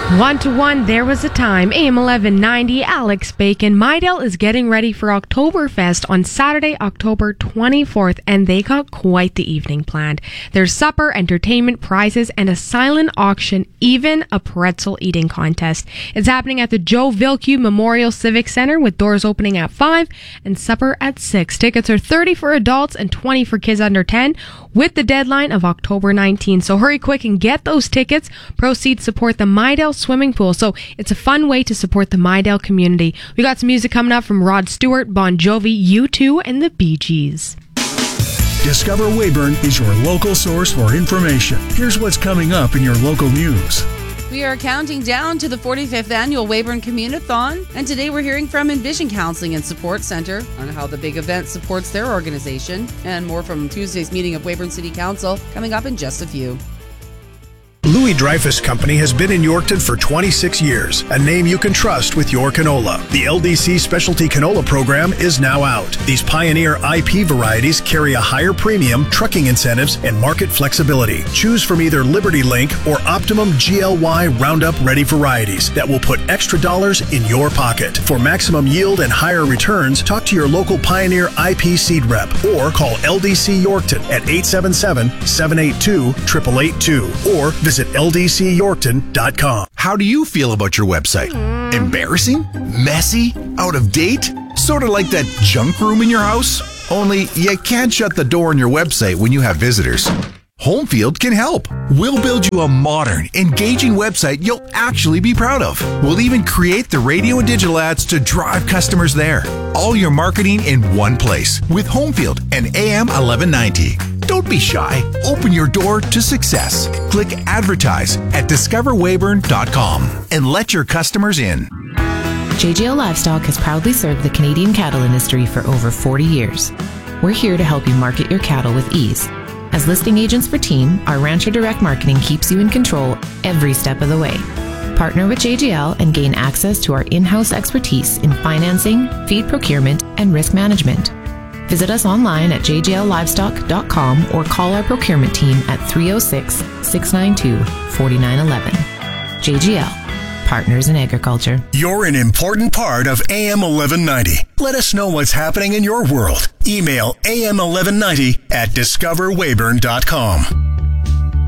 1-1, there was a time. AM 1190, Alex Bacon. Mydale is getting ready for Oktoberfest on Saturday, October 24th, and they got quite the evening planned. There's supper, entertainment, prizes, and a silent auction, even a pretzel eating contest. It's happening at the Joe Vilke Memorial Civic Center with doors opening at 5 and supper at 6. Tickets are $30 for adults and $20 for kids under 10 with the deadline of October 19. So hurry quick and get those tickets. Proceeds support the Mydale swimming pool. So it's a fun way to support the Mydale community. We got some music coming up from Rod Stewart, Bon Jovi, U2, and the Bee Gees. Discover Weyburn is your local source for information. Here's what's coming up in your local news. We are counting down to the 45th annual Weyburn Communithon, and today we're hearing from Envision Counseling and Support Center on how the big event supports their organization, and more from Tuesday's meeting of Weyburn City Council coming up in just a few. Louis Dreyfus Company has been in Yorkton for 26 years, a name you can trust with your canola. The LDC Specialty Canola Program is now out. These pioneer IP varieties carry a higher premium, trucking incentives, and market flexibility. Choose from either Liberty Link or Optimum GLY Roundup Ready varieties that will put extra dollars in your pocket. For maximum yield and higher returns, talk to your local Pioneer IP seed rep or call LDC Yorkton at 877-782-8882 or visit ldcyorkton.com. How do you feel about your website? Embarrassing? Messy? Out of date? Sort of like that junk room in your house? Only you can't shut the door on your website when you have visitors. Homefield can help. We'll build you a modern, engaging website you'll actually be proud of. We'll even create the radio and digital ads to drive customers there. All your marketing in one place with Homefield and AM 1190. Don't be shy. Open your door to success. Click advertise at discoverweyburn.com and let your customers in. JGL Livestock has proudly served the Canadian cattle industry for over 40 years. We're here to help you market your cattle with ease. As listing agents for Team, our Rancher Direct Marketing keeps you in control every step of the way. Partner with JGL and gain access to our in-house expertise in financing, feed procurement, and risk management. Visit us online at jgllivestock.com or call our procurement team at 306-692-4911. JGL, Partners in Agriculture. You're an important part of AM 1190. Let us know what's happening in your world. Email am1190 at discoverweyburn.com.